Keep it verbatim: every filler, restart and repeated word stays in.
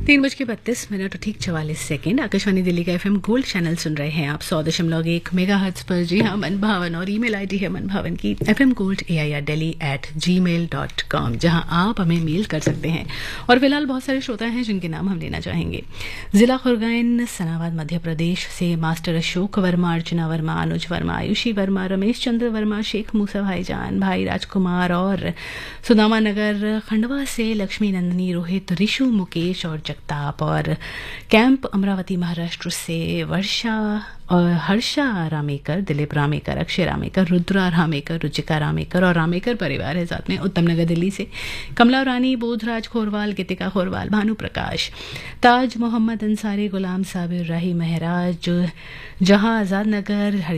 तीन बज के बत्तीस मिनट और ठीक चवालीस सेकेंड आकाशवाणी दिल्ली का एफएम गोल्ड चैनल सुन रहे हैं आप सौ दशमलव एक मेगा हर्ट्ज पर। जी हाँ, मन भावन और ईमेल आईडी है मन भावन की FM gold A I R Delhi eight ji mail dot com, जहाँ आप हमें मेल कर सकते हैं। और फिलहाल बहुत सारे श्रोता हैं जिनके नाम हम लेना चाहेंगे। जिला खुरगाइन सनावाद मध्य प्रदेश से मास्टर अशोक वर्मा, अर्चना वर्मा, अनुज वर्मा, आयुषी वर्मा, रमेश चंद्र वर्मा, शेख मूसा भाईजान, भाई राजकुमार और सुदामा नगर खंडवा से लक्ष्मी नंदनी, रोहित, ऋषु, मुकेश और जगताप, और कैंप अमरावती महाराष्ट्र से वर्षा और हर्षा रामेकर, दिलीप रामेकर, अक्षय रामेकर, रुद्रा रामेकर, रुचिका रामेकर और रामेकर परिवार है साथ में। उत्तम नगर दिल्ली से कमला रानी, बोधराज खोरवाल, गीतिका खोरवाल, भानु प्रकाश, ताज मोहम्मद अंसारी, गुलाम साबिर, राही महराज, जहां आजाद नगर,